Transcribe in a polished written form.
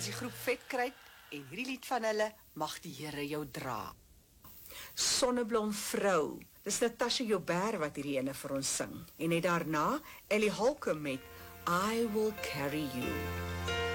Dis die groep Vetkruid en hierdie lied van hulle, Mag die Here jou dra. Sonneblom vrou, dis Natasha Joubert wat hierdie ene vir ons sing. En net daarna, Ellie Holcomb met I Will Carry You.